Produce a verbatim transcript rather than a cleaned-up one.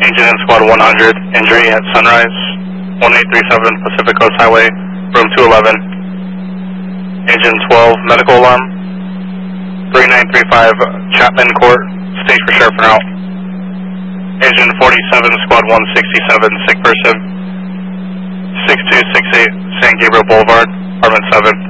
Agent in Squad one hundred, injury at Sunrise, one eight three seven Pacific Coast Highway, room two eleven. Agent twelve, medical alarm. three nine three five Chapman Court, stage for sheriff and out. Agent forty-seven, Squad one sixty-seven, sick person. six two six eight San Gabriel Boulevard, apartment seven.